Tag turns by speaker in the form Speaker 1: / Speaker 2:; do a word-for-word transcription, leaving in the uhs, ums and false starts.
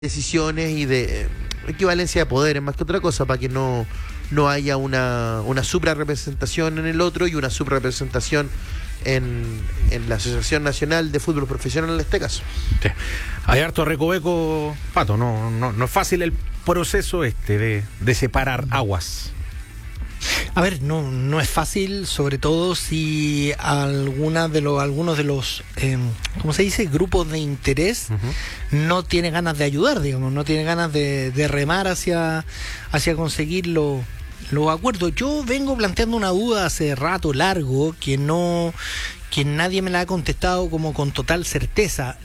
Speaker 1: decisiones y de equivalencia de poderes más que otra cosa, para que no, no haya una, una suprarrepresentación en el otro y una subrepresentación en, en la Asociación Nacional de Fútbol Profesional en este caso.
Speaker 2: Sí. Hay harto recoveco, Pato, no, no, no es fácil el proceso este de, de separar aguas.
Speaker 3: A ver, no, no es fácil, sobre todo si alguna de los, algunos de los, eh, ¿cómo se dice? Grupos de interés uh-huh. no tiene ganas de ayudar, digamos, no tiene ganas de, de remar hacia, hacia conseguir los, los acuerdos. Yo vengo planteando una duda hace rato largo que no, que nadie me la ha contestado como con total certeza.